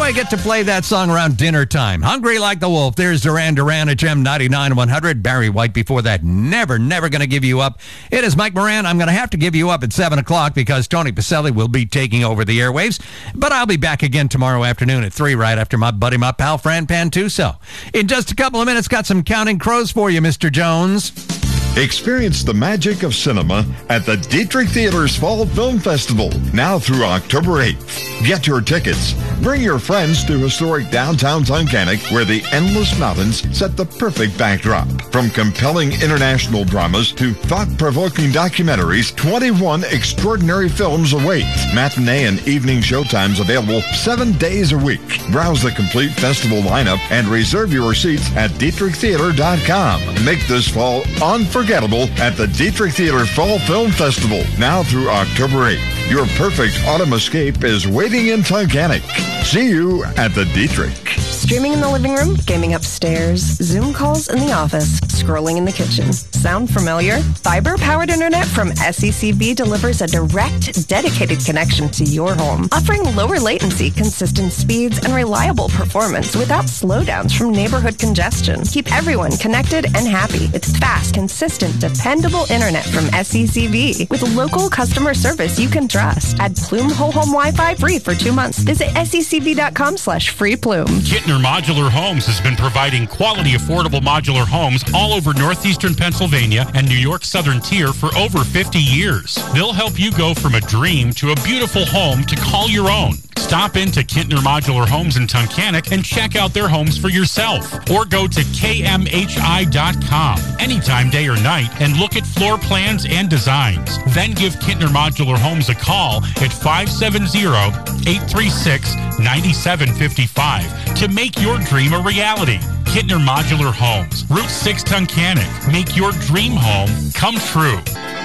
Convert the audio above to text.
I get to play that song around dinner time. Hungry Like the Wolf. There's Duran Duran at Gem 99-100. Barry White before that. Never going to give you up. It is Mike Moran. I'm going to have to give you up at 7 o'clock because Tony Pacelli will be taking over the airwaves. But I'll be back again tomorrow afternoon at 3 right after my buddy, my pal, Fran Pantuso. In just a couple of minutes, got some Counting Crows for you, Mr. Jones. Experience the magic of cinema at the Dietrich Theater's Fall Film Festival, now through October 8th. Get your tickets. Bring your friends to historic downtown Tunkhannock, where the endless mountains set the perfect backdrop. From compelling international dramas to thought-provoking documentaries, 21 extraordinary films await. Matinee and evening showtimes available 7 days a week. Browse the complete festival lineup and reserve your seats at DietrichTheater.com. Make this fall unforgettable at the Dietrich Theater Fall Film Festival, now through October 8th. Your perfect autumn escape is waiting in Tunkhannock. See you at the Dietrich. Streaming in the living room, gaming upstairs, Zoom calls in the office, scrolling in the kitchen. Sound familiar? Fiber-powered internet from SECB delivers a direct, dedicated connection to your home, offering lower latency, consistent speeds, and reliable performance without slowdowns from neighborhood congestion. Keep everyone connected and happy. It's fast, consistent, dependable internet from SECB with local customer service you can trust. Add Plume Whole Home Wi-Fi free for 2 months. Visit secb.com/freeplume. Kittner Modular Homes has been providing quality, affordable modular homes all over northeastern Pennsylvania and New York's southern tier for over 50 years. They'll help you go from a dream to a beautiful home to call your own. Stop into Kittner Modular Homes in Tunkhannock and check out their homes for yourself. Or go to kmhi.com anytime, day or night, and look at floor plans and designs. Then give Kittner Modular Homes a call at 570-836-9755 to make your dream a reality. Kittner Modular Homes, Route 6 Tunkhannock. Make your dream home come true.